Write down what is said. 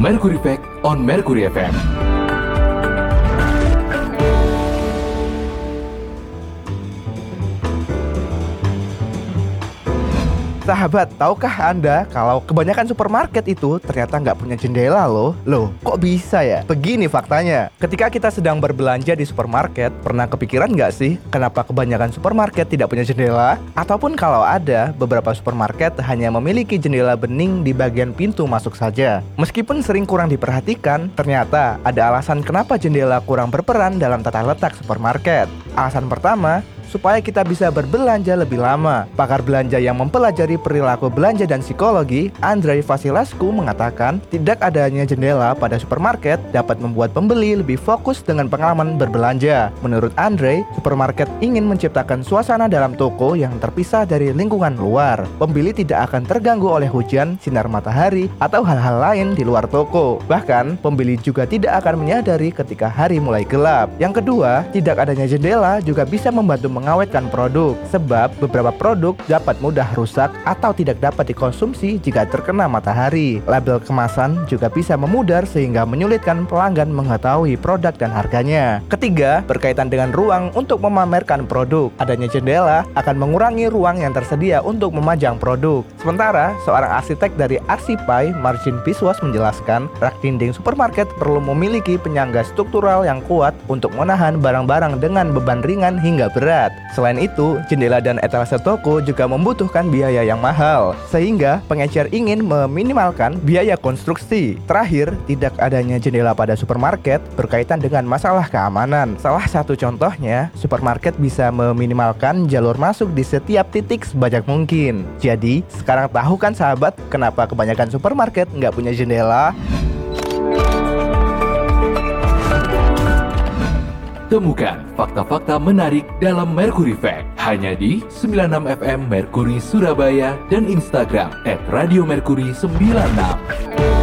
Mercury Fact on Mercury FM. Sahabat, tahukah Anda kalau kebanyakan supermarket itu ternyata nggak punya jendela loh? Loh, kok bisa ya? Begini faktanya. Ketika kita sedang berbelanja di supermarket, pernah kepikiran nggak sih kenapa kebanyakan supermarket tidak punya jendela? Ataupun kalau ada, beberapa supermarket hanya memiliki jendela bening di bagian pintu masuk saja. Meskipun sering kurang diperhatikan, ternyata ada alasan kenapa jendela kurang berperan dalam tata letak supermarket. Alasan pertama, supaya kita bisa berbelanja lebih lama. Pakar belanja yang mempelajari perilaku belanja dan psikologi, Andrei Vasilescu mengatakan, tidak adanya jendela pada supermarket dapat membuat pembeli lebih fokus dengan pengalaman berbelanja. Menurut Andrei, supermarket ingin menciptakan suasana dalam toko yang terpisah dari lingkungan luar. Pembeli tidak akan terganggu oleh hujan, sinar matahari, atau hal-hal lain di luar toko. Bahkan, pembeli juga tidak akan menyadari ketika hari mulai gelap. Yang kedua, tidak adanya jendela juga bisa membantu mengawetkan produk, sebab beberapa produk dapat mudah rusak atau tidak dapat dikonsumsi jika terkena matahari. Label kemasan juga bisa memudar sehingga menyulitkan pelanggan mengetahui produk dan harganya. Ketiga, berkaitan dengan ruang untuk memamerkan produk. Adanya jendela akan mengurangi ruang yang tersedia untuk memajang produk. Sementara, seorang arsitek dari Arsipai, Marcin Biswas menjelaskan, rak dinding supermarket perlu memiliki penyangga struktural yang kuat untuk menahan barang-barang dengan beban ringan hingga berat. Selain itu, jendela dan etalase toko juga membutuhkan biaya yang mahal, sehingga pengecer ingin meminimalkan biaya konstruksi. Terakhir, tidak adanya jendela pada supermarket berkaitan dengan masalah keamanan. Salah satu contohnya, supermarket bisa meminimalkan jalur masuk di setiap titik sebanyak mungkin. Jadi, sekarang tahu kan sahabat, kenapa kebanyakan supermarket nggak punya jendela? Temukan fakta-fakta menarik dalam Mercury Fact hanya di 96 FM Mercury Surabaya dan Instagram @radiomercury96.